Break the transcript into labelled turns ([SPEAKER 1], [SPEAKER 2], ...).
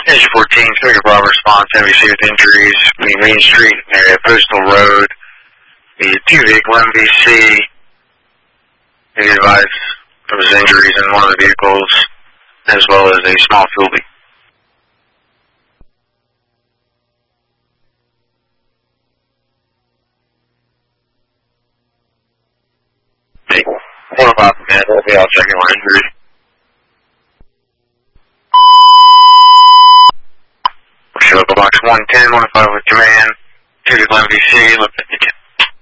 [SPEAKER 1] Engine 14, Speaker Bravo response, NBC with injuries, Main Street area, Postal Road, the 2-vehicle MVC, they advised there was injuries in one of the vehicles, as well as a small fuel leak. Hey, 105 man, we'll be out checking on injuries. Show up box 110, 105 with command, 2-vehicle MVC, look at the